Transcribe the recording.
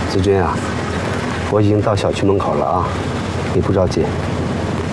子君啊，我已经到小区门口了啊，你不着急。